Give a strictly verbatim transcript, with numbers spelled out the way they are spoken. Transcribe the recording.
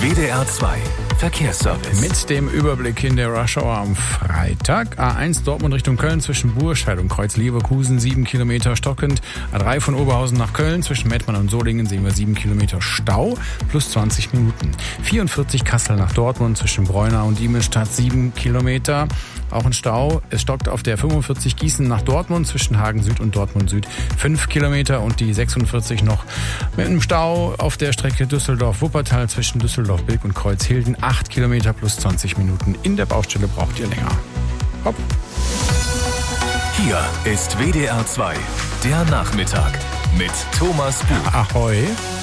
W D R zwei Verkehrsservice. Mit dem Überblick in der Rush Hour am Freitag. A eins Dortmund Richtung Köln zwischen Burscheid und Kreuz Leverkusen sieben Kilometer stockend. A drei von Oberhausen nach Köln zwischen Mettmann und Solingen sehen wir sieben Kilometer Stau plus zwanzig Minuten. vierundvierzig Kassel nach Dortmund zwischen Breunau und Diemelstadt sieben Kilometer. Auch ein Stau. Es stockt auf der fünfundvierzig Gießen nach Dortmund zwischen Hagen Süd und Dortmund Süd fünf Kilometer und die sechsundvierzig noch mit einem Stau auf der Strecke Düsseldorf-Wuppertal zwischen Düsseldorf-Bilk und Kreuzhilden acht Kilometer plus zwanzig Minuten. In der Baustelle braucht ihr länger. Hopp. Hier ist W D R zwei, der Nachmittag mit Thomas Buch. Ahoi.